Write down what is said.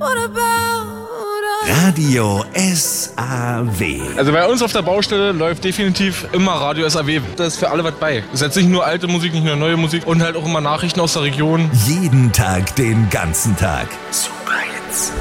Radio SAW. Also bei uns auf der Baustelle läuft definitiv immer Radio SAW. Da ist für alle was bei. Es ist jetzt nicht nur alte Musik, nicht nur neue Musik und halt auch immer Nachrichten aus der Region. Jeden Tag, den ganzen Tag. Super Hits.